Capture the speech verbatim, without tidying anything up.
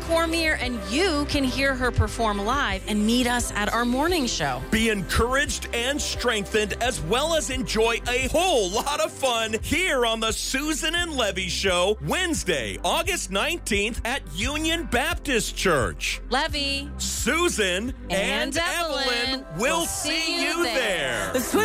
Cormier, and you can hear her perform live and meet us at our morning show. Be encouraged and strengthened, as well as enjoy a whole lot of fun here on the Susan and Levy Show, Wednesday, August nineteenth at Union Baptist Church. Levy, Susan, and, and Evelyn, Evelyn will see you there. there.